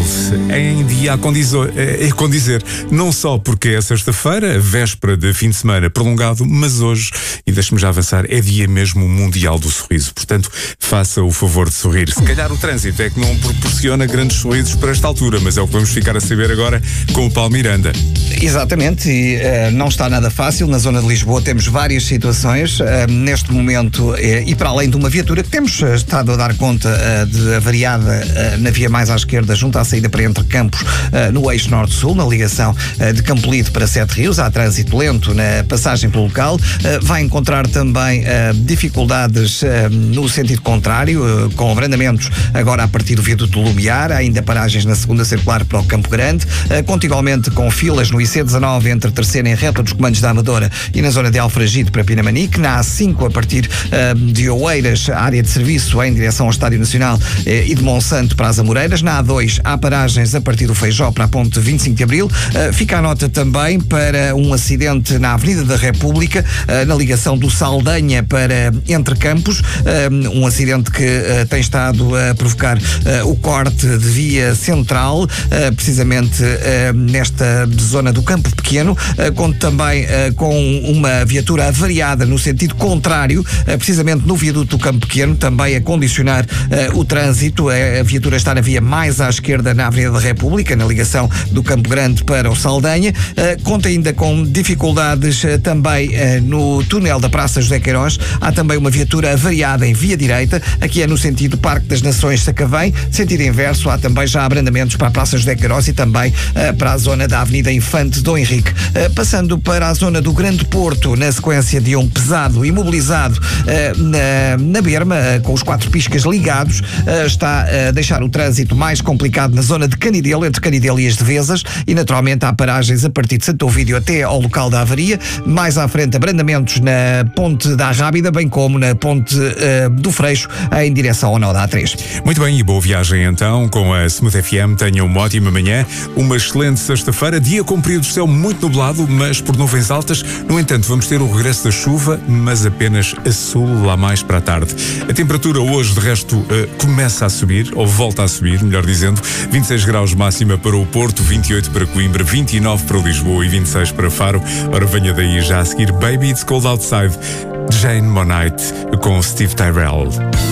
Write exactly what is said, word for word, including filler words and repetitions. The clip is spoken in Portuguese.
em dia a condizer, a condizer, não só porque é sexta-feira, véspera de fim de semana prolongado, mas hoje, e deixe-me já avançar, é dia mesmo mundial do sorriso. Portanto, faça o favor de sorrir. Se calhar o trânsito é que não proporciona grandes sorrisos para esta altura, mas é o que vamos ficar a saber agora com o Paulo Miranda. Exatamente, e uh, não está nada fácil. Na zona de Lisboa temos várias situações, uh, neste momento, uh, e para além de uma viatura que temos uh, estado a dar conta uh, de avariada uh, na via mais à esquerda, junto à saída para Entre Campos, uh, no eixo norte-sul, na ligação uh, de Campolide para Sete Rios. Há trânsito lento na passagem pelo local. Uh, vai encontrar também uh, dificuldades uh, no sentido contrário, uh, com abrandamentos agora a partir do viaduto do Lumiar, há ainda paragens na segunda circular para o Campo Grande, uh, contiguamente com filas no I C dezanove entre a terceira em reta dos comandos da Amadora e na zona de Alfragide para Pinamanique, na A cinco a partir uh, de Oeiras, área de serviço em direção ao Estádio Nacional uh, e de Monsanto para as Amoreiras, na A dois há paragens a partir do Feijó para a ponte vinte e cinco de Abril. Uh, fica a nota também para um acidente na Avenida da República, uh, na ligação do Saldanha para Entre Campos, uh, um acidente que uh, tem estado a provocar uh, o corte de via central, uh, precisamente uh, nesta zona do Campo Pequeno, uh, conto também uh, com uma viatura avariada no sentido contrário, uh, precisamente no viaduto do Campo Pequeno, também a condicionar uh, o trânsito. A, a viatura está na via mais à esquerda na Avenida da República, na ligação do Campo Grande para o Saldanha. Uh, conta ainda com dificuldades uh, também uh, no túnel da Praça José Queiroz. Há também uma viatura avariada em via direita, aqui é no sentido Parque das Nações Sacavém, sentido inverso. Há também já abrandamentos para a Praça José Queiroz e também uh, para a zona da Avenida Infante Dom Henrique. Uh, passando para a zona do Grande Porto, na sequência de um pesado imobilizado uh, na, na berma, uh, com os quatro piscas ligados, uh, está a deixar o trânsito mais complicado na zona de Canidelo, entre Canidelo e as Devesas, e naturalmente há paragens a partir de Santo Ovídio até ao local da avaria. Mais à frente, abrandamentos na Ponte da Rábida, bem como na Ponte uh, do Freixo, em direção ao nó da A três. Muito bem, e boa viagem então com a Smooth F M. Tenham uma ótima manhã, uma excelente sexta-feira, dia com período de céu muito nublado, mas por nuvens altas. No entanto, vamos ter o regresso da chuva, mas apenas a sul, lá mais para a tarde. A temperatura hoje, de resto, uh, começa a subir, ou volta a subir, melhor dizendo. vinte e seis graus máxima para o Porto, vinte e oito para Coimbra, vinte e nove para Lisboa e vinte e seis para Faro. Ora, venha daí já a seguir Baby It's Cold Outside, Jane Monite com Steve Tyrell.